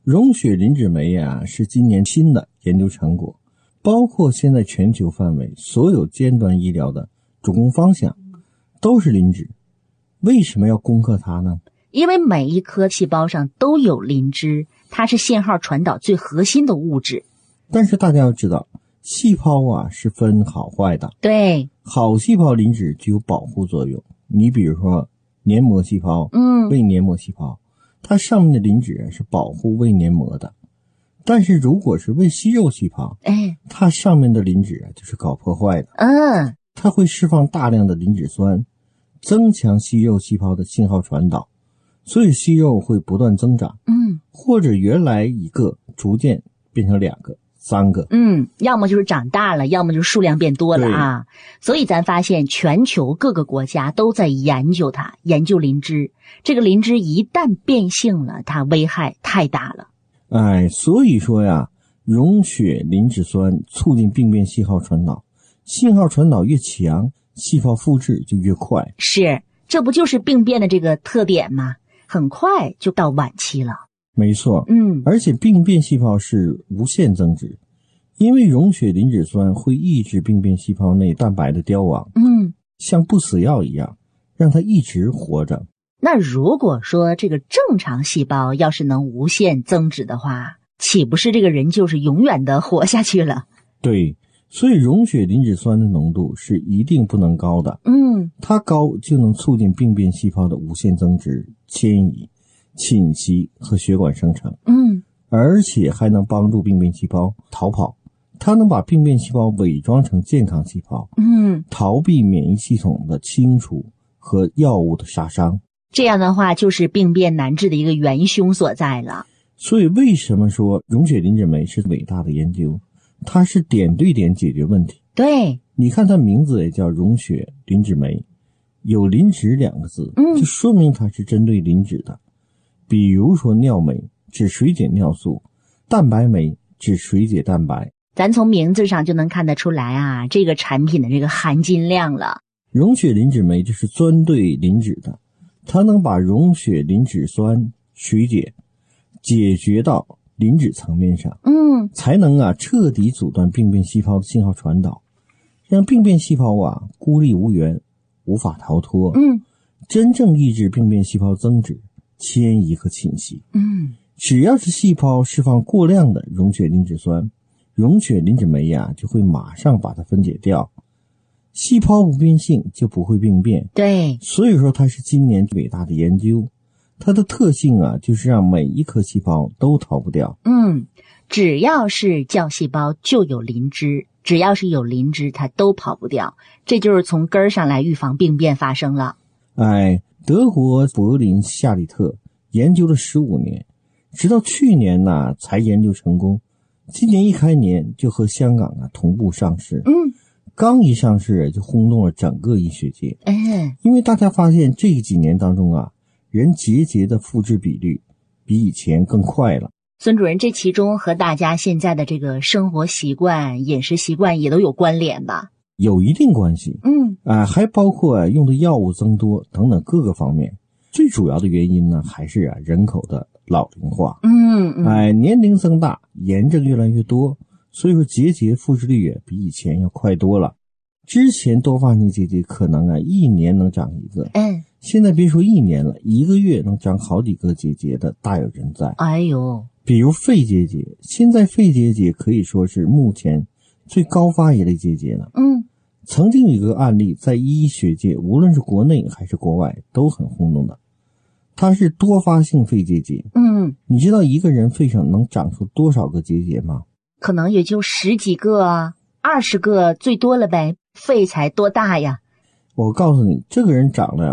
溶血磷脂酶是今年新的研究成果，包括现在全球范围所有尖端医疗的主攻方向都是磷脂。为什么要攻克它呢？ 因为每一颗细胞上都有磷脂，它是信号传导最核心的物质。 但是大家要知道，细胞是分好坏的。 对， 好细胞磷脂具有保护作用。你比如说黏膜细胞，胃黏膜细胞，它上面的磷脂是保护胃黏膜的。但是如果是胃息肉细胞，它上面的磷脂就是搞破坏的。它会释放大量的磷脂酸，增强息肉细胞的信号传导，所以息肉会不断增长。或者原来一个逐渐变成2个、3个。 要么就是长大了，要么就是数量变多了啊。所以咱发现全球各个国家都在研究它，研究磷脂。这个磷脂一旦变性了，它危害太大了。 所以说溶血磷脂酸促进病变信号传导，信号传导越强，细胞复制就越快。 是，这不就是病变的这个特点吗？很快就到晚期了。 没错，而且病变细胞是无限增殖，因为溶血磷脂酸会抑制病变细胞内蛋白的凋亡，像不死药一样，让它一直活着。 那如果说这个正常细胞要是能无限增殖的话，岂不是这个人就是永远的活下去了？ 对，所以溶血磷脂酸的浓度是一定不能高的。它高就能促进病变细胞的无限增殖、迁移、侵袭和血管生成。而且还能帮助病变细胞逃跑。它能把病变细胞伪装成健康细胞，逃避免疫系统的清除和药物的杀伤。 这样的话就是病变难治的一个元凶所在了。 所以为什么说溶血磷脂酶是伟大的研究？它是点对点解决问题。 对， 你看它名字也叫溶血磷脂酶，有磷脂2个字，就说明它是针对磷脂的。比如说尿酶指水解尿素，蛋白酶指水解蛋白。 咱从名字上就能看得出来这个产品的这个含金量了。 溶血磷脂酶就是专对磷脂的，它能把溶血磷脂酸水解决到磷脂层面上，才能彻底阻断病变细胞的信号传导，让病变细胞孤立无援，无法逃脱，真正抑制病变细胞增殖、迁移和侵袭。只要是细胞释放过量的溶血磷脂酸，溶血磷脂酶就会马上把它分解掉，细胞不变性就不会病变。 对， 所以说它是今年伟大的研究。它的特性就是让每一颗细胞都逃不掉。 只要是叫细胞就有磷脂，只要是有磷脂它都跑不掉，这就是从根儿上来预防病变发生了。 德国柏林夏利特研究了15年，直到去年才研究成功，今年一开年就和香港同步上市。刚一上市就轰动了整个医学界。因为大家发现这几年当中人结节的复制比率比以前更快了。 孙主任，这其中和大家现在的这个生活习惯、饮食习惯也都有关联吧？ 有一定关系。还包括用的药物增多等等各个方面。最主要的原因呢，还是人口的老龄化。年龄增大，炎症越来越多，所以说结节复制率比以前要快多了。之前多发性结节可能1年能长一个，现在别说1年了，1个月能长好几个结节的大有人在。比如肺结节，现在肺结节可以说是目前最高发一类结节了。曾经有一个案例在医学界，无论是国内还是国外都很轰动的，它是多发性肺结节。你知道一个人肺上能长出多少个结节吗？ 可能也就10几个20个最多了呗，肺才多大呀？ 我告诉你，这个人长了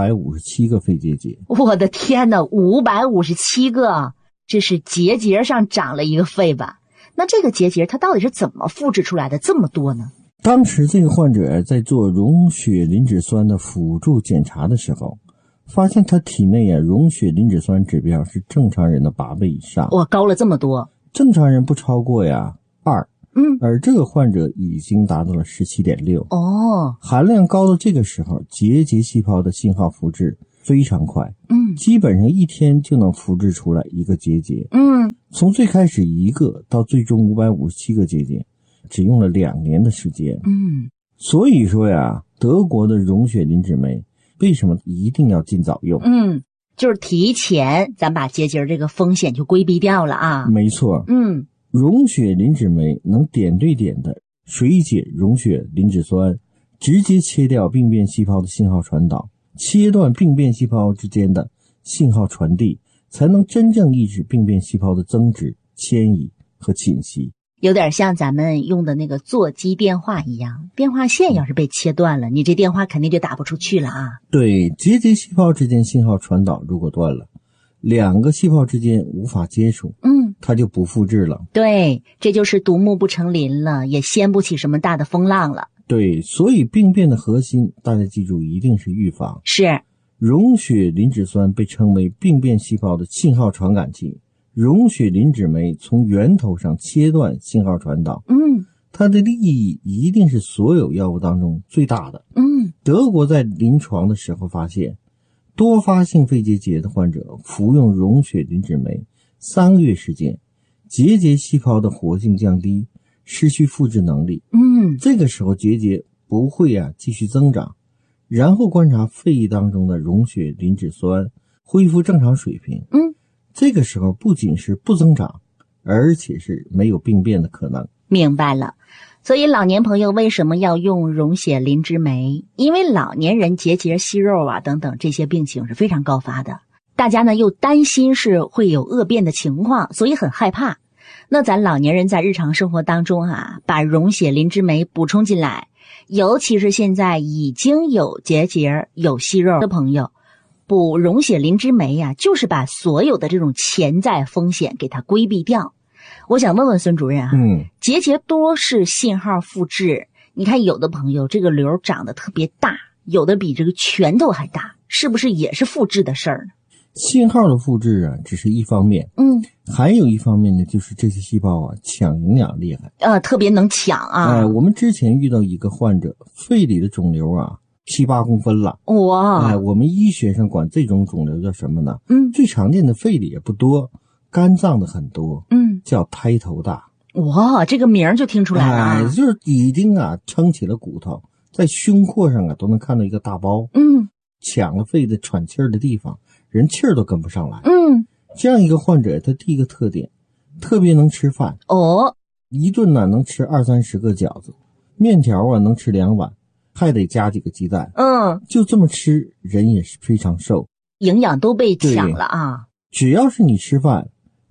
557个肺结节。 我的天哪，557个，这是结节上长了一个肺吧？那这个结节它到底是怎么复制出来的这么多呢？ 当时这个患者在做溶血磷脂酸的辅助检查的时候，发现他体内溶血磷脂酸指标是正常人的8倍以上。 高了这么多。 正常人不超过2，而这个患者已经达到了17.6。含量高到这个时候，结节细胞的信号复制非常快，基本上1天就能复制出来一个结节。 从最开始1个到最终557个结节，只用了2年的时间。所以说呀，德国的溶血磷脂酶为什么一定要尽早用？ 就是提前咱把结节这个风险就规避掉了啊。 没错。溶血磷脂酶能点对点的水解溶血磷脂酸，直接切掉病变细胞的信号传导，切断病变细胞之间的信号传递，才能真正抑制病变细胞的增殖、迁移和侵袭。 有点像咱们用的那个座机电话一样，电话线要是被切断了，你这电话肯定就打不出去了啊。 对，结节细胞之间信号传导如果断了，2个细胞之间无法接触，它就不复制了。 对，这就是独木不成林了，也掀不起什么大的风浪了。 对，所以病变的核心，大家记住，一定是预防。 是。 溶血磷脂酸被称为病变细胞的信号传感器，溶血磷脂酶从源头上切断信号传导，它的利益一定是所有药物当中最大的。德国在临床的时候发现，多发性肺结节的患者服用溶血磷脂酶3个月时间，结节细胞的活性降低，失去复制能力。这个时候结节不会继续增长，然后观察肺液当中的溶血磷脂酸恢复正常水平。这个时候不仅是不增长，而且是没有病变的可能。 明白了。所以老年朋友为什么要用溶血磷脂酶？因为老年人结节、息肉等等这些病情是非常高发的，大家呢又担心是会有恶变的情况，所以很害怕。那咱老年人在日常生活当中把溶血磷脂酶补充进来，尤其是现在已经有结节、有息肉的朋友，补溶血磷脂酶就是把所有的这种潜在风险给它规避掉。我想问问孙主任结节多是信号复制，你看有的朋友这个瘤长得特别大，有的比这个拳头还大，是不是也是复制的事儿呢？ 信号的复制只是一方面，还有一方面呢，就是这些细胞抢营养厉害， 特别能抢我们之前遇到一个患者，肺里的肿瘤7、8公分了。 哇！ 我们医学上管这种肿瘤叫什么呢？最常见的肺里也不多，肝脏的很多，叫胎头大。 哇，这个名就听出来了就是已经撑起了骨头，在胸廓上都能看到一个大包，抢了肺的喘气儿的地方，人气儿都跟不上来。这样一个患者，他第一个特点，特别能吃饭。一顿能吃20-30个饺子，面条能吃2碗，还得加几个鸡蛋。就这么吃，人也是非常瘦， 营养都被抢了只要是你吃饭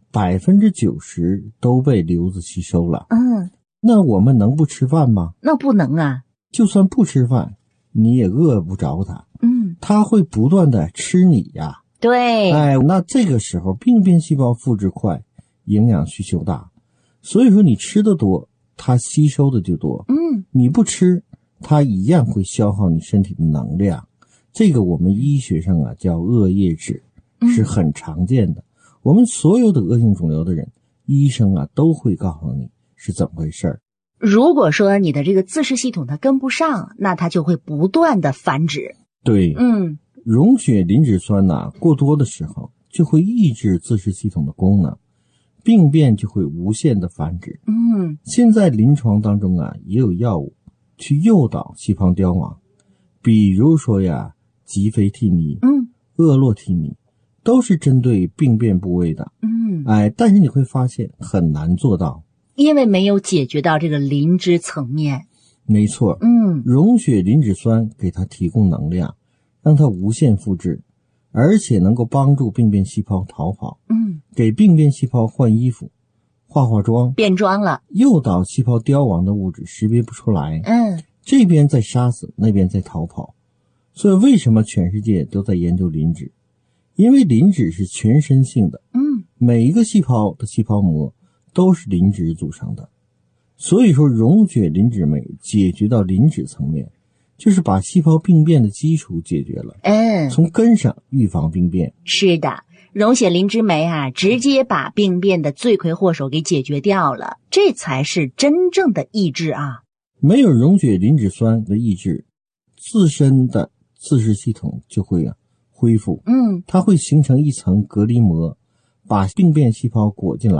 ，90%都被瘤子吸收了。那我们能不吃饭吗？ 那不能就算不吃饭，你也饿不着它。它会不断的吃你对。 那这个时候病变细胞复制快，营养需求大，所以说你吃的多，它吸收的就多。你不吃，它一样会消耗你身体的能量。这个我们医学上叫恶液质，是很常见的。我们所有的恶性肿瘤的人，医生都会告诉你是怎么回事。 如果说你的这个自噬系统它跟不上，那它就会不断的繁殖。 对。溶血磷脂酸过多的时候，就会抑制自噬系统的功能，病变就会无限的繁殖。现在临床当中也有药物去诱导细胞凋亡，比如说吉非替尼、厄洛替尼，都是针对病变部位的。但是你会发现很难做到， 因为没有解决到这个磷脂层面。 没错。溶血磷脂酸给它提供能量，让它无限复制，而且能够帮助病变细胞逃跑，给病变细胞换衣服、化妆、 变装了， 诱导细胞凋亡的物质识别不出来，这边在杀死，那边在逃跑。所以为什么全世界都在研究磷脂？因为磷脂是全身性的，每一个细胞的细胞膜都是磷脂组成的。所以说溶血磷脂酶解决到磷脂层面，就是把细胞病变的基础解决了，从根上预防病变。 是的，溶血磷脂酶直接把病变的罪魁祸首给解决掉了，这才是真正的抑制没有溶血磷脂酸的抑制，自身的自噬系统就会恢复，它会形成一层隔离膜，把病变细胞裹进来。